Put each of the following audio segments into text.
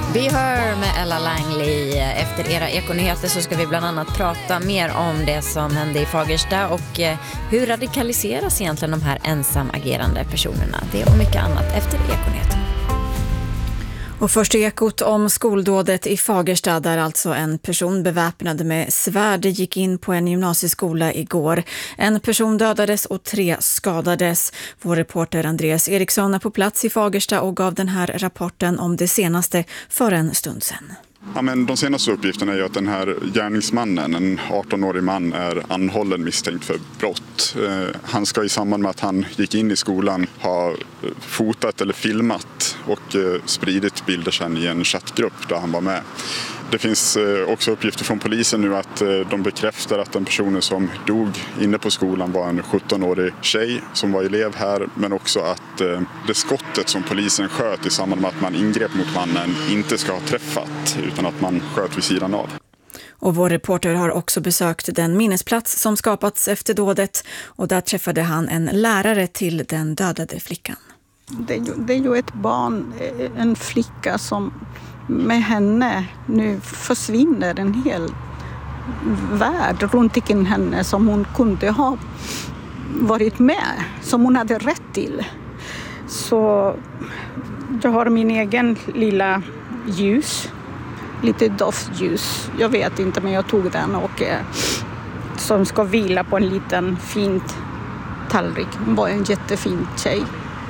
Vi hör med Ella Langley. Efter era ekonyheter så ska vi bland annat prata mer om det som hände i Fagersta och hur radikaliseras egentligen de här ensamagerande personerna. Det och mycket annat efter ekonyheter. Och först ekot om skoldådet i Fagersta där alltså en person beväpnad med svärd gick in på en gymnasieskola igår. En person dödades och 3 skadades. Vår reporter Andreas Eriksson är på plats i Fagersta och gav den här rapporten om det senaste för en stund sedan. Ja, men de senaste uppgifterna är ju att den här gärningsmannen, en 18-årig man, är anhållen misstänkt för brott. Han ska i samband med att han gick in i skolan ha fotat eller filmat och spridit bilder sedan i en chattgrupp där han var med. Det finns också uppgifter från polisen nu att de bekräftar att den personen som dog inne på skolan var en 17-årig tjej som var elev här, men också att det skottet som polisen sköt i samband med att man ingrep mot mannen inte ska ha träffat utan att man sköt vid sidan av. Och vår reporter har också besökt den minnesplats som skapats efter dådet och där träffade han en lärare till den dödade flickan. Det är ju ett barn, en flicka som med henne nu försvinner en hel värld runt omkring henne som hon kunde ha varit med, som hon hade rätt till. Så jag har min egen lilla ljus, lite doftljus. Jag vet inte, men jag tog den och som ska vila på en liten fint tallrik. Hon var en jättefin tjej.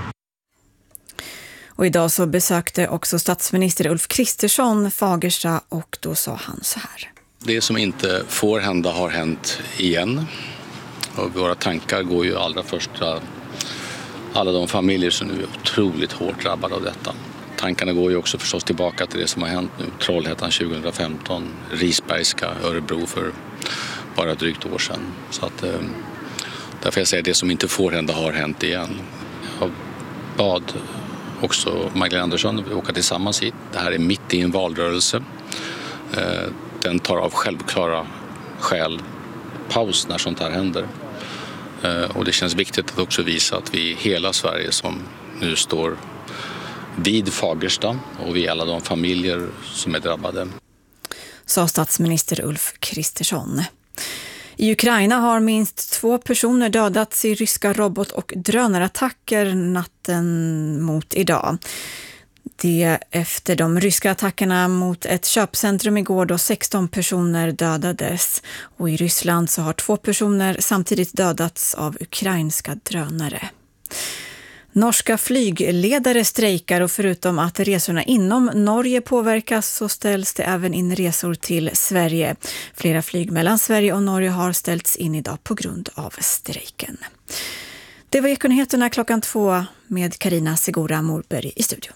Och idag så besökte också statsminister Ulf Kristersson Fagersta och då sa han så här. Det som inte får hända har hänt igen. Och våra tankar går ju allra först till alla de familjer som nu är otroligt hårt drabbade av detta. Tankarna går ju också förstås tillbaka till det som har hänt nu. Trollhättan 2015, Risbergska, Örebro för bara drygt år sedan. Så att därför jag säger att det som inte får hända har hänt igen. Jag bad också Magdalena Andersson vi åka tillsammans hit. Det här är mitt i en valrörelse. Den tar av självklara skäl paus när sånt här händer. Och det känns viktigt att också visa att vi hela Sverige som nu står vid Fagersta och vid alla de familjer som är drabbade. Sa statsminister Ulf Kristersson. I Ukraina har minst 2 personer dödats i ryska robot- och drönarattacker natten mot idag. Det efter de ryska attackerna mot ett köpcentrum igår då 16 personer dödades. Och i Ryssland så har 2 personer samtidigt dödats av ukrainska drönare. Norska flygledare strejkar och förutom att resorna inom Norge påverkas så ställs det även in resor till Sverige. Flera flyg mellan Sverige och Norge har ställts in idag på grund av strejken. Det var Ekonyheterna 2:00 med Carina Segura Morberg i studion.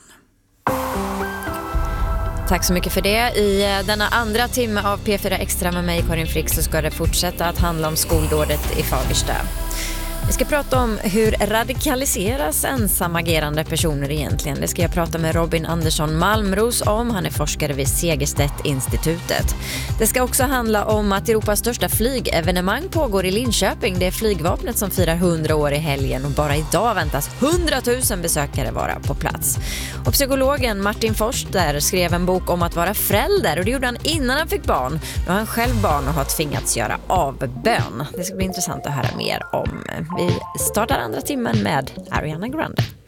Tack så mycket för det. I denna andra timme av P4 Extra med mig Karin Frick så ska det fortsätta att handla om skoldådet i Fagersta. Vi ska prata om hur radikaliseras ensamagerande personer egentligen. Det ska jag prata med Robin Andersson Malmros om. Han är forskare vid Segerstedt-institutet. Det ska också handla om att Europas största flygevenemang pågår i Linköping. Det är flygvapnet som firar 100 år i helgen och bara idag väntas 100 000 besökare vara på plats. Och psykologen Martin Forster skrev en bok om att vara förälder och det gjorde han innan han fick barn. Nu har han själv barn och har tvingats göra avbön. Det ska bli intressant att höra mer om. Vi startar andra timmen med Ariana Grande.